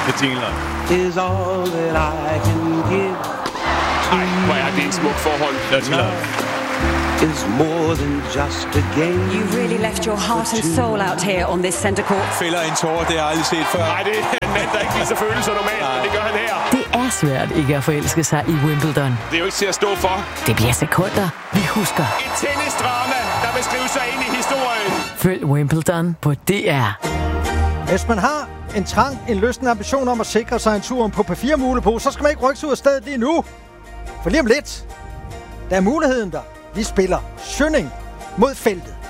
Det jingler. Is all that I can give. Ej, hvor er det en smuk forhold. Dirty Love. Is more than just a game. You really left your heart and soul out here on this center court. Fælder en tårer, det har jeg aldrig set før. Nej, det er en mand, der ikke viser følelser normalt, men det gør han her. Det er svært ikke at forelske sig i Wimbledon. Det er jo ikke til at stå for. Det bliver sekunder, vi husker. Et tennisdrama, der vil skrive sig ind i historien. Følg Wimbledon på DR. Hvis man har en trang, en lysten ambition om at sikre sig en tur på P4-mulepose, så skal man ikke rykke sig ud af stedet lige nu. For lige om lidt, der er muligheden der. Vi spiller Schønning mod feltet.